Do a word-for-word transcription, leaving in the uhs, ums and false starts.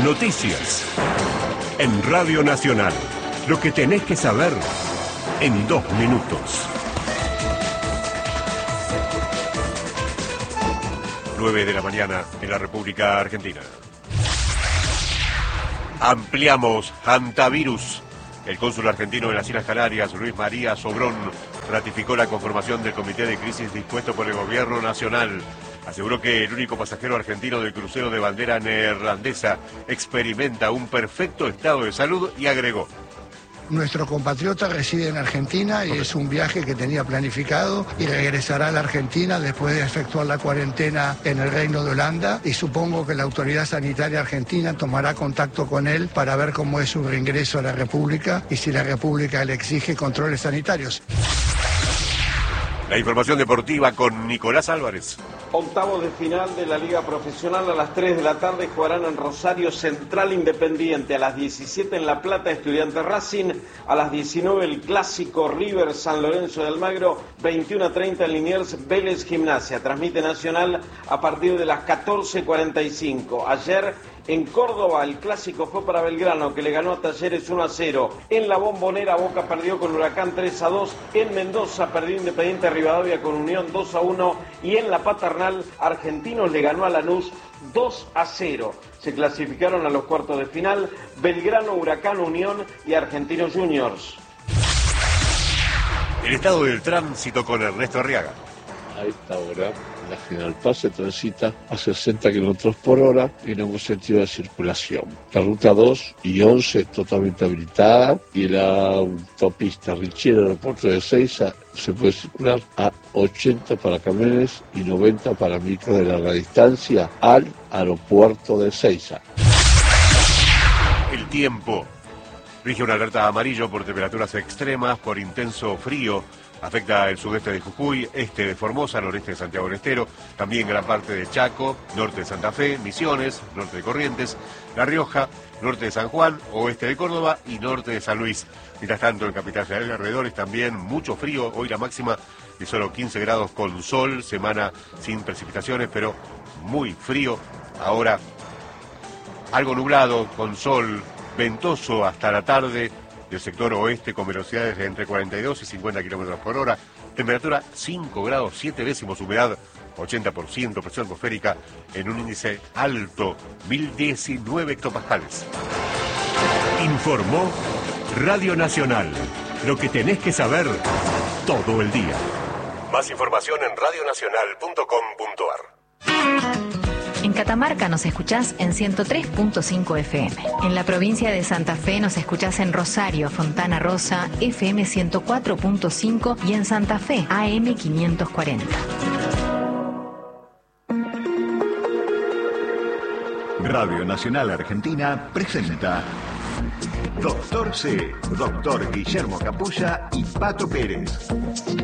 Noticias. En Radio Nacional. Lo que tenés que saber en dos minutos. nueve de la mañana en la República Argentina. Ampliamos hantavirus. El cónsul argentino en las Islas Canarias, Luis María Sobrón, ratificó la conformación del comité de crisis dispuesto por el gobierno nacional. Aseguró que el único pasajero argentino del crucero de bandera neerlandesa experimenta un perfecto estado de salud y agregó: nuestro compatriota reside en Argentina y es un viaje que tenía planificado y regresará a la Argentina después de efectuar la cuarentena en el Reino de Holanda, y supongo que la autoridad sanitaria argentina tomará contacto con él para ver cómo es su reingreso a la República y si la República le exige controles sanitarios. La información deportiva con Nicolás Álvarez. Octavos de final de la Liga Profesional a las tres de la tarde jugarán en Rosario Central Independiente, a las diecisiete en La Plata Estudiantes Racing, a las diecinueve el clásico River San Lorenzo de Almagro, veintiuno a treinta en Liniers Vélez Gimnasia. Transmite Nacional a partir de las catorce cuarenta y cinco. Ayer en Córdoba el clásico fue para Belgrano, que le ganó a Talleres uno a cero. En la Bombonera Boca perdió con Huracán tres a dos. En Mendoza perdió Independiente Rivadavia con Unión dos a uno. Y en La Paternal Argentinos le ganó a Lanús dos a cero. Se clasificaron a los cuartos de final Belgrano, Huracán, Unión y Argentinos Juniors. El estado del tránsito con Ernesto Arriaga. A esta hora la General Paz se transita a sesenta kilómetros por hora en ambos sentidos de circulación. La ruta dos y once totalmente habilitada y la autopista Richiera Aeropuerto de Ezeiza se puede circular a ochenta para camiones y noventa para micros de larga distancia al aeropuerto de Ezeiza. El tiempo. Rige una alerta amarillo por temperaturas extremas, por intenso frío. Afecta el sudeste de Jujuy, este de Formosa, noreste de Santiago del Estero, también gran parte de Chaco, norte de Santa Fe, Misiones, norte de Corrientes, La Rioja, norte de San Juan, oeste de Córdoba y norte de San Luis. Mientras tanto, en Capital Federal y alrededores también mucho frío, hoy la máxima de solo quince grados con sol, semana sin precipitaciones, pero muy frío. Ahora algo nublado, con sol, ventoso hasta la tarde, del sector oeste con velocidades de entre cuarenta y dos y cincuenta kilómetros por hora, temperatura cinco grados siete décimos, humedad ochenta por ciento, presión atmosférica en un índice alto, mil diecinueve hectopascales. Informó Radio Nacional. Lo que tenés que saber todo el día. Más información en radio nacional punto com punto ar. En Catamarca nos escuchás en ciento tres punto cinco F M. En la provincia de Santa Fe nos escuchás en Rosario, Fontana Rosa, F M ciento cuatro punto cinco y en Santa Fe, A M quinientos cuarenta. Radio Nacional Argentina presenta Doctor C, Doctor Guillermo Capulla y Pato Pérez.